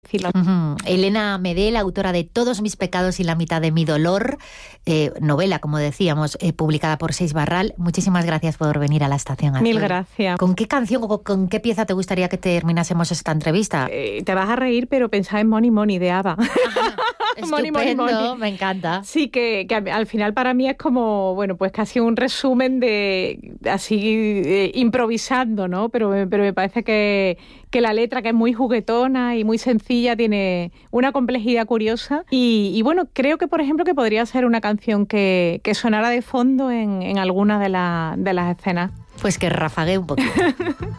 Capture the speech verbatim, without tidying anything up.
estilo. Uh-huh. Elena Medel, autora de Todos mis pecados y la mitad de mi dolor, eh, novela, como decíamos, eh, publicada por Seis Barral. Muchísimas gracias por venir a la Estación Azul. Mil gracias. ¿Con qué canción o con qué pieza te gustaría que terminásemos esta entrevista? Eh, te vas a reír, pero pensaba en Money Money de ABBA. Ajá. Money, money, Estupendo, money. Me encanta. Sí, que, que al final para mí es como, bueno, pues casi un resumen de, así, eh, improvisando, ¿no? Pero, pero me parece que, que la letra, que es muy juguetona y muy sencilla, tiene una complejidad curiosa. Y, y bueno, creo que, por ejemplo, que podría ser una canción que, que sonara de fondo en, en alguna de, la, de las escenas. Pues que rafaguee un poquito.